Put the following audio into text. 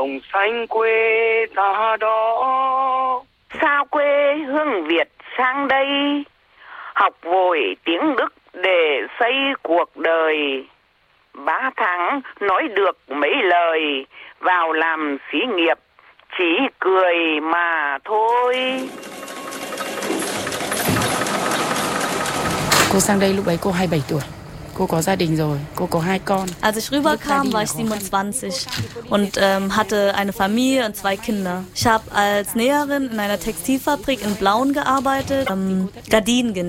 đồng xanh quê ta đó. Sao quê hương Việt sang đây, học vội tiếng Đức để xây cuộc đời. 3 tháng nói được mấy lời, vào làm xí nghiệp chỉ cười mà thôi. Cô sang đây lúc ấy cô 27 tuổi. Cô có gia đình rồi, cô có 2 con. Als ich rüberkam, war ich 27 und hatte eine Familie und 2 Kinder. Ich habe als Näherin in einer Textilfabrik in Blauen gearbeitet, Gardinen genäht.